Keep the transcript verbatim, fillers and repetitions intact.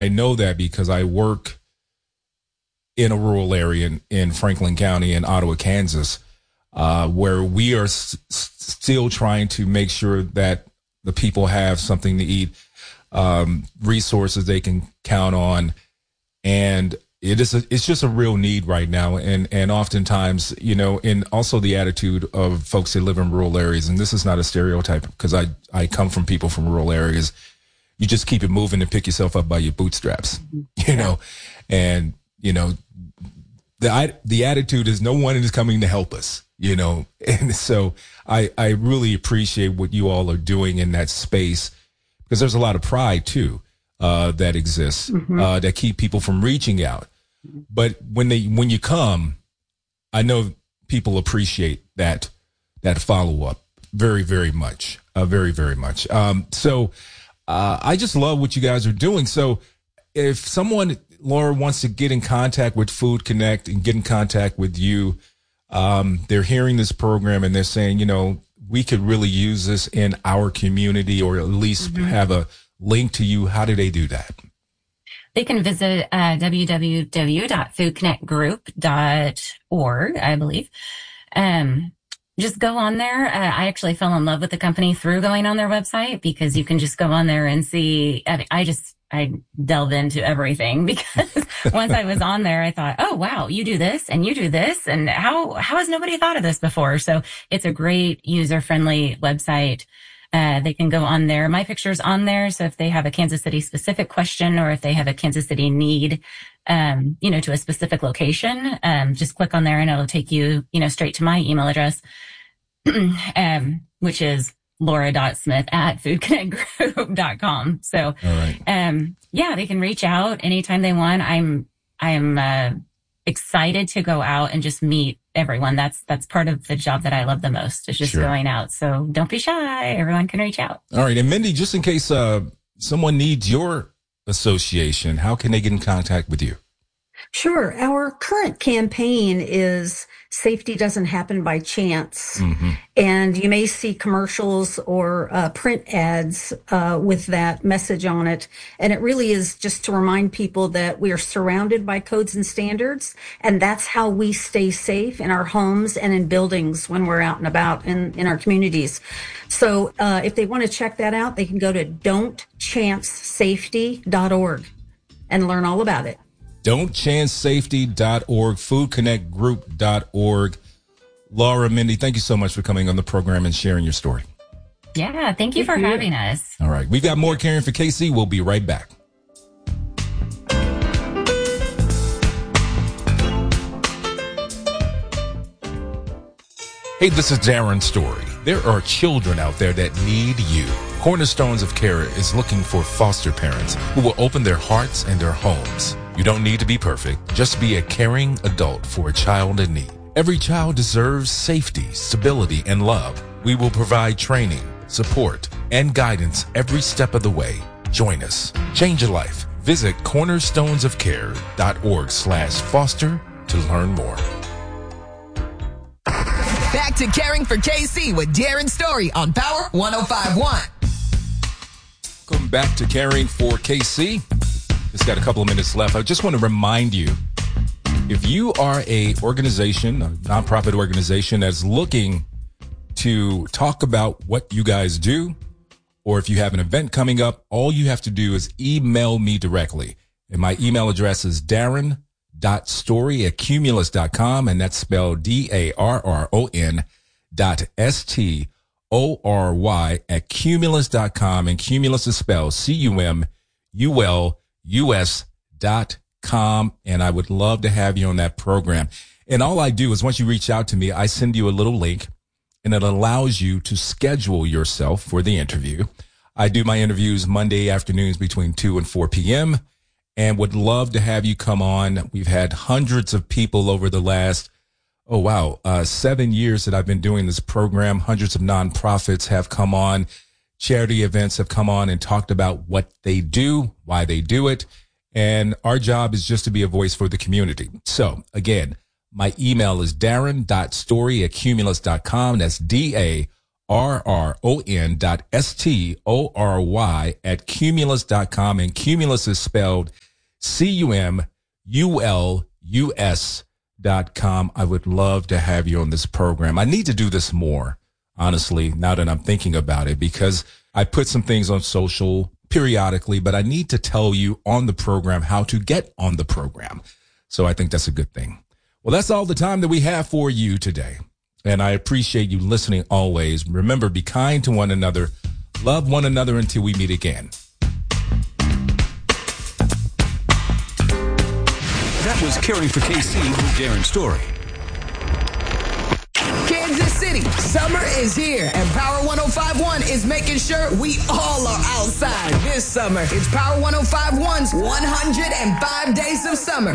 I know that because I work in a rural area in, in Franklin County in Ottawa, Kansas, uh, where we are s- still trying to make sure that the people have something to eat, um, resources they can count on. And it is a, it's just a real need right now. And, and oftentimes, you know, and also the attitude of folks that live in rural areas. And this is not a stereotype because I, I come from people from rural areas. You just keep it moving and pick yourself up by your bootstraps, you know, and, you know, the, I, the attitude is no one is coming to help us, you know. And so I, I really appreciate what you all are doing in that space because there's a lot of pride too, uh, that exists, mm-hmm. uh, that keep people from reaching out. But when they, when you come, I know people appreciate that, that follow up very, very much, uh, very, very much. Um, so, uh, I just love what you guys are doing. So if someone, Laura, wants to get in contact with Food Connect and get in contact with you, um, they're hearing this program and they're saying, you know, we could really use this in our community or at least mm-hmm. have a link to you. How do they do that? They can visit uh, w w w dot food connect group dot org, I believe. Um, just go on there. Uh, I actually fell in love with the company through going on their website because you can just go on there and see. I, I just, I delve into everything because once I was on there, I thought, oh, wow, you do this and you do this. And how, how has nobody thought of this before? So it's a great user-friendly website. Uh, they can go on there. My picture's on there. So if they have a Kansas City specific question or if they have a Kansas City need, um, you know, to a specific location, um, just click on there and it'll take you, you know, straight to my email address, um, which is laura.smith at food connect group dot com. So, all right. um, yeah, they can reach out anytime they want. I'm, I'm, uh, excited to go out and just meet everyone. That's, that's part of the job that I love the most is just sure. going out. So don't be shy. Everyone can reach out. All right. And Mindy, just in case, uh, someone needs your association, how can they get in contact with you? Sure. Our current campaign is safety doesn't happen by chance. Mm-hmm. And you may see commercials or uh, print ads uh, with that message on it. And it really is just to remind people that we are surrounded by codes and standards. And that's how we stay safe in our homes and in buildings when we're out and about in, in our communities. So uh, if they want to check that out, they can go to don't chance safety dot org and learn all about it. don't chance safety dot org, food connect group dot org. Laura, Mindy, thank you so much for coming on the program and sharing your story. Yeah, thank you for thank having you. us. All right. We've got more Caring for K C. We'll be right back. Hey, this is Darren Story. There are children out there that need you. Cornerstones of Care is looking for foster parents who will open their hearts and their homes. You don't need to be perfect. Just be a caring adult for a child in need. Every child deserves safety, stability, and love. We will provide training, support, and guidance every step of the way. Join us. Change a life. Visit cornerstones of care dot org slash foster to learn more. Back to Caring for K C with Darren Story on Power one oh five point one. Welcome back to Caring for K C. Just got a couple of minutes left. I just want to remind you, if you are a organization, a nonprofit organization that's looking to talk about what you guys do, or if you have an event coming up, all you have to do is email me directly. And my email address is darren.story at cumulus dot com, and that's spelled D A R R O N dot S T O R Y at cumulus dot com, and Cumulus is spelled C U M U L U S dot com, and I would love to have you on that program. And all I do is once you reach out to me, I send you a little link, and it allows you to schedule yourself for the interview. I do my interviews Monday afternoons between two and four p.m. and would love to have you come on. We've had hundreds of people over the last, oh, wow, uh, seven years that I've been doing this program. Hundreds of nonprofits have come on. Charity events have come on and talked about what they do, why they do it. And our job is just to be a voice for the community. So again, my email is darren.story at cumulus dot com. That's D A R R O N dot S T O R Y at Cumulus dot com. And Cumulus is spelled C U M U L U S dot com. I would love to have you on this program. I need to do this more, honestly, now that I'm thinking about it, because I put some things on social periodically, but I need to tell you on the program how to get on the program. So I think that's a good thing. Well, that's all the time that we have for you today. And I appreciate you listening always. Remember, be kind to one another. Love one another until we meet again. That was Caring for K C with Darren Story. Kansas City, summer is here, and Power one oh five point one is making sure we all are outside this summer. It's Power one oh five point one's one hundred five Days of Summer.